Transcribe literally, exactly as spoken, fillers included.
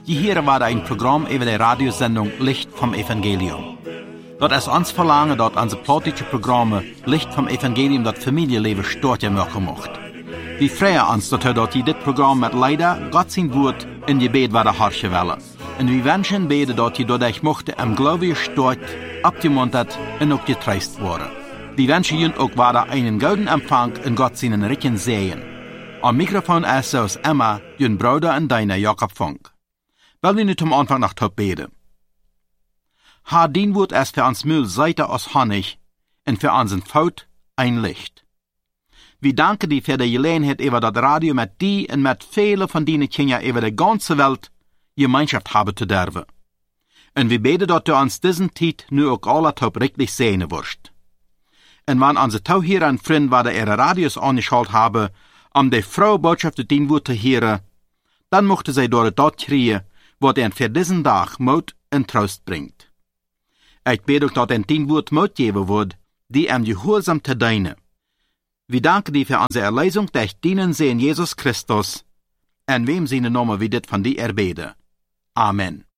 Die hier war ein Programm über die Radiosendung Licht vom Evangelium. Dort ist uns verlangen, dort unsere politische Programme Licht vom Evangelium das Familienleben stört ja machen macht. Wir freuen uns, dass er dort dit Programm mit leider Gott sein Wort in die Gebet war der Harsche Welle. Und wir wünschen beten, dass ihr dadurch mochte im Glaube stört, abgemuntert und auch getröstet worden. Wir wünschen Ihnen auch weiter einen guten Empfang in Gott seinen Richen sehen. Am Mikrofon ist so Emma, Ihren Bruder und deiner Jakob Funk. Weil wir nicht zum Anfang nach Top beten. Haar dien Wort ist für uns Müll Seite aus Honig und für unseren Faut ein Licht. Wir danken dir für die Gelegenheit über das Radio mit dir und mit vielen von deinen Kindern über die ganze Welt Gemeinschaft haben zu dürfen. Und wir beten, dass du uns diesen Zeit nu auch alle top richtig sehen wirst. Und wenn unsere Tauhierer und Freunde waren ihre Radios angeschaltet haben, um die frohe Botschaft zu dein Wort zu hören, dann mochten sie dort dort kriegen, was ihnen für diesen Tag Mut und Trost bringt. Ich bete auch, dass ihnen dein Wort Mut geben wird, die ihm gehorsam zu dienen. Wir danken dir für unsere Erlösung durch dienen sie in Jesus Christus, in wem seine Namen wir dit von dir erbeten. Amen.